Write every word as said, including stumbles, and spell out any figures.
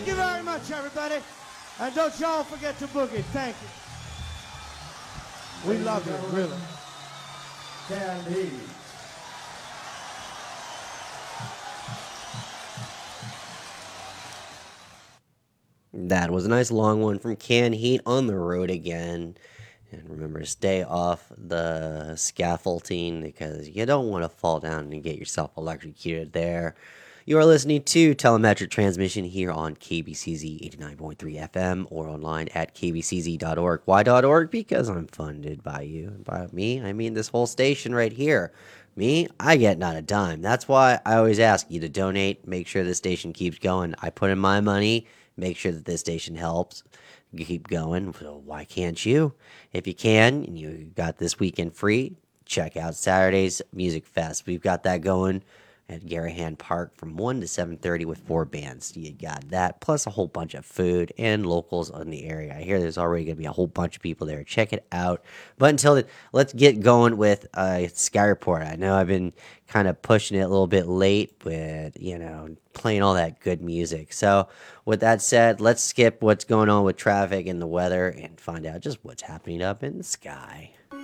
Thank you very much, everybody. And don't y'all forget to boogie. Thank you. We love you, really. Can he? That was a nice long one from Can Heat on the road again. And remember to stay off the scaffolding because you don't want to fall down and get yourself electrocuted there. You are listening to Telemetric Transmission here on K B C Z eighty-nine point three F M or online at k b c z dot org. Why .org? Because I'm funded by you. And by me, I mean this whole station right here. Me, I get not a dime. That's why I always ask you to donate, make sure the station keeps going. I put in my money, make sure that this station helps keep going. So why can't you? If you can, and you got this weekend free, check out Saturday's Music Fest. We've got that going at Garahan Park from one to seven thirty with four bands. You got that, plus a whole bunch of food and locals in the area. I hear there's already going to be a whole bunch of people there. Check it out. But until then, let's get going with uh, Sky Report. I know I've been kind of pushing it a little bit late with, you know, playing all that good music. So with that said, let's skip what's going on with traffic and the weather and find out just what's happening up in the sky.